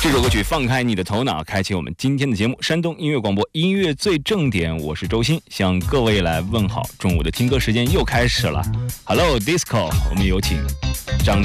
这首歌曲放开你的头脑，开启我们今天的节目，山东音乐广播音乐最正点，我是周鑫，向各位来问好。中午的听歌时间又开始了 ，Hello Disco， 我们有请张